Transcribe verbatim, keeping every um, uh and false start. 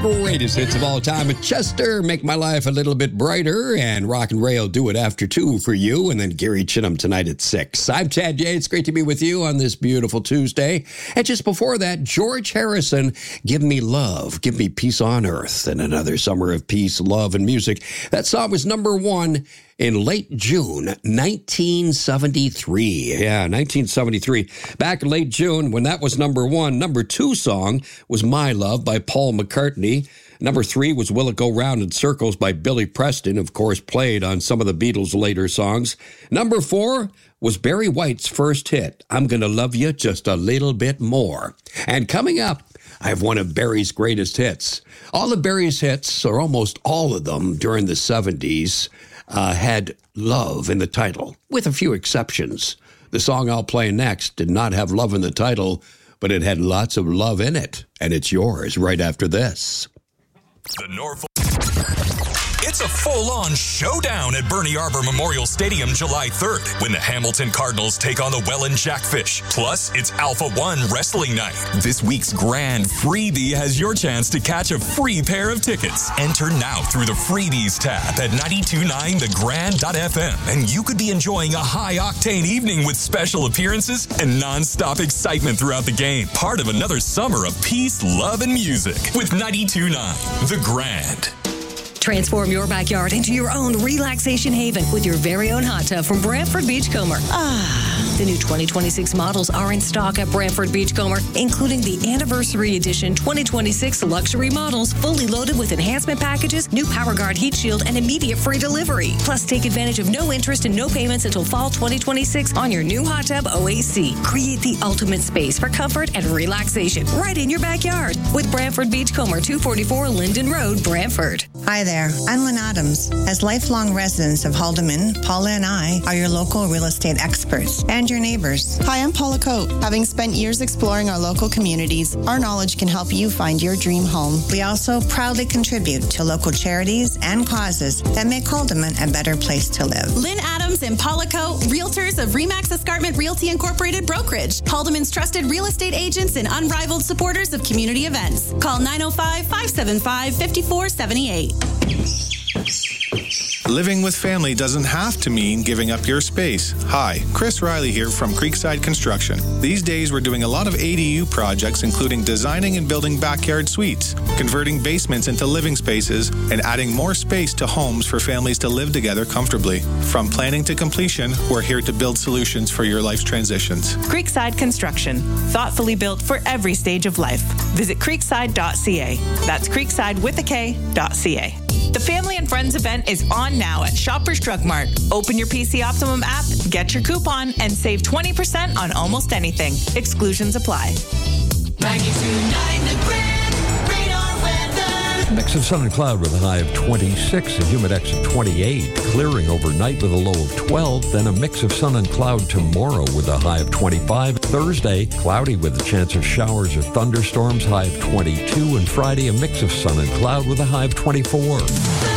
greatest hits of all time with Chester, Make My Life a Little Bit Brighter, and Rock and Ray will do it after two for you, and then Gary Chinham tonight at six. I'm Chad J. It's great to be with you on this beautiful Tuesday. And just before that, George Harrison, Give Me Love, Give Me Peace on Earth, and another summer of peace, love, and music. That song was number one in late June, nineteen seventy-three. Yeah, nineteen seventy-three. Back in late June, when that was number one, number two song was My Love by Paul McCartney. Number three was Will It Go Round in Circles by Billy Preston, of course, played on some of the Beatles' later songs. Number four was Barry White's first hit, I'm Gonna Love You Just a Little Bit More. And coming up, I have one of Barry's greatest hits. All of Barry's hits, or almost all of them, during the seventies, uh, had love in the title, with a few exceptions. The song I'll play next did not have love in the title, but it had lots of love in it, and it's yours right after this. The Norfolk. It's a full-on showdown at Bernie Arbor Memorial Stadium July third when the Hamilton Cardinals take on the Welland Jackfish. Plus, it's Alpha One Wrestling Night. This week's grand freebie has your chance to catch a free pair of tickets. Enter now through the Freebies tab at nine two nine the grand dot f m, and you could be enjoying a high-octane evening with special appearances and non-stop excitement throughout the game. Part of another summer of peace, love, and music with nine two nine The Grand. Transform your backyard into your own relaxation haven with your very own hot tub from Brantford Beachcomber. Ah, the new twenty twenty-six models are in stock at Brantford Beachcomber, including the Anniversary Edition twenty twenty-six luxury models, fully loaded with enhancement packages, new PowerGuard heat shield, and immediate free delivery. Plus, take advantage of no interest and no payments until fall twenty twenty-six on your new hot tub O A C. Create the ultimate space for comfort and relaxation right in your backyard with Brantford Beachcomber, two forty-four Linden Road, Brantford. Hi there, I'm Lynn Adams. As lifelong residents of Haldeman, Paula and I are your local real estate experts and your neighbors. Hi, I'm Paula Coate. Having spent years exploring our local communities, our knowledge can help you find your dream home. We also proudly contribute to local charities and causes that make Haldeman a better place to live. Lynn Adams and Paula Coate, realtors of Remax Escarpment Realty Incorporated Brokerage, Haldeman's trusted real estate agents and unrivaled supporters of community events. Call nine oh five, five seven five, five four seven eight. Living with family doesn't have to mean giving up your space. Hi, Chris Riley here from Creekside Construction. These days we're doing a lot of A D U projects, including designing and building backyard suites, converting basements into living spaces, and adding more space to homes for families to live together comfortably. From planning to completion, we're here to build solutions for your life's transitions. Creekside Construction, thoughtfully built for every stage of life. Visit creekside dot c a. That's creekside with a K, dot C-A. The Family and Friends event is on now at Shoppers Drug Mart. Open your P C Optimum app, get your coupon, and save twenty percent on almost anything. Exclusions apply. ninety-two point nine The Grand Radar Weather. Mix of sun and cloud with a high of twenty-six, a humidex of twenty-eight, clearing overnight with a low of twelve, then a mix of sun and cloud tomorrow with a high of twenty-five. Thursday, cloudy with a chance of showers or thunderstorms, high of twenty-two, and Friday, a mix of sun and cloud with a high of twenty-four.